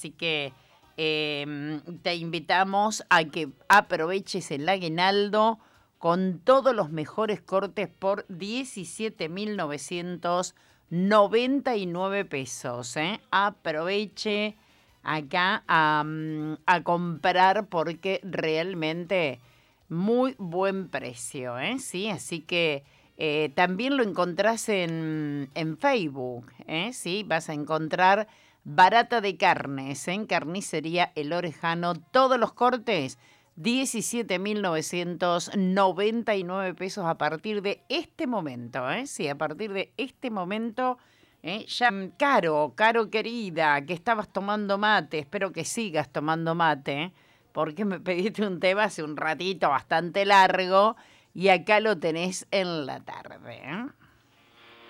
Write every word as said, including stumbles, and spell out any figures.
Así que eh, te invitamos a que aproveches el aguinaldo con todos los mejores cortes por diecisiete mil novecientos noventa y nueve pesos. ¿eh? Aproveche acá a, a comprar porque realmente muy buen precio. ¿eh? ¿Sí? Así que eh, también lo encontrás en, en Facebook. ¿eh? ¿Sí? Vas a encontrar Barata de Carnes en Carnicería El Orejano. Todos los cortes diecisiete mil novecientos noventa y nueve pesos a partir de este momento, ¿eh? Sí, a partir de este momento, ¿eh? Ya, Caro, Caro querida, que estabas tomando mate, espero que sigas tomando mate, ¿eh? Porque me pediste un tema hace un ratito bastante largo y acá lo tenés en la tarde, ¿eh?